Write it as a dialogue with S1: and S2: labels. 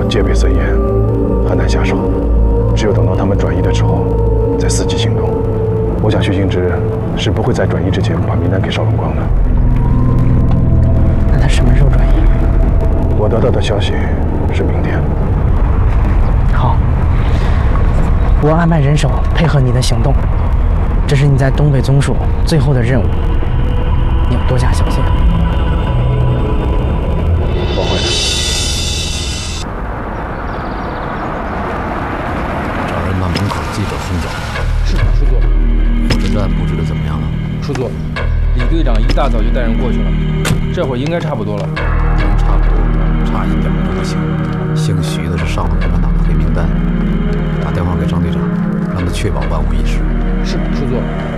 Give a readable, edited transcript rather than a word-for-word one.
S1: 戒备森严，很难下手。只有等到他们转移了之后，再伺机行动。我想徐行之是不会在转移之前把名单给邵荣光的。
S2: 那他什么时候转移？
S1: 我得到的消息是明天。
S2: 好，我安排人手配合你的行动。这是你在东北总署最后的任务，你要多加小心。
S1: 我会的。
S3: 找人把门口记者轰走。
S4: 是，叔座。
S3: 火车站布置的怎么样了？
S4: 叔座，李队长一大早就带人过去了，这会儿应该差不多了。
S3: 差不多，差一点都不行。姓徐的是上了共产党的黑名单，打电话给张队长，让他确保万无一失。
S4: 是，叔座。